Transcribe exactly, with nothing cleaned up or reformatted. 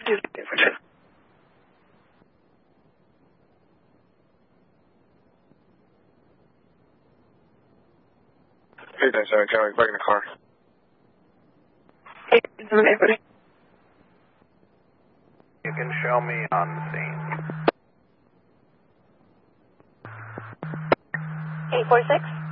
Hey, ten seven, Charlie, back in the car. Hey, ten seven, everybody. You can show me on the scene. eight four six.